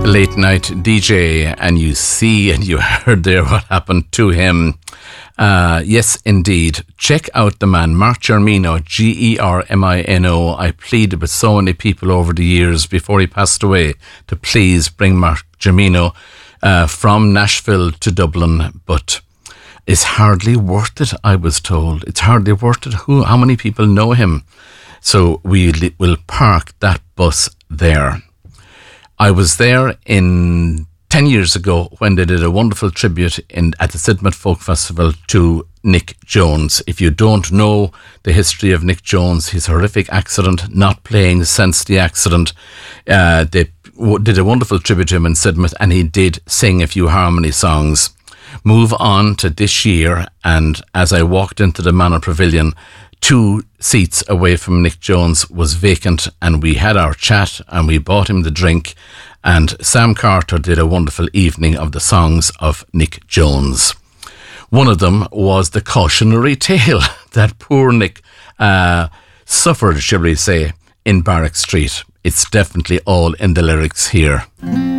Late night DJ, and you see and you heard there what happened to him. Yes, indeed. Check out the man, Mark Germino, Germino. I pleaded with so many people over the years before he passed away to please bring Mark Germino from Nashville to Dublin, but it's hardly worth it, I was told. It's hardly worth it. How many people know him? So we will park that bus there. I was there 10 years ago when they did a wonderful tribute at the Sidmouth Folk Festival to Nick Jones. If you don't know the history of Nick Jones, his horrific accident, not playing since the accident, they did a wonderful tribute to him in Sidmouth, and he did sing a few harmony songs. Move on to this year, and as I walked into the Manor Pavilion, 2 seats away from Nick Jones was vacant, and we had our chat and we bought him the drink, and Sam Carter did a wonderful evening of the songs of Nick Jones. One of them was the cautionary tale that poor Nick suffered, shall we say, in Barrack Street. It's definitely all in the lyrics here.